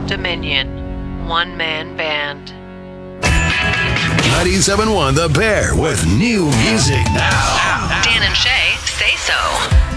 Dominion, one-man band. 97.1 The Bear with new music now. Dan and Shay say so.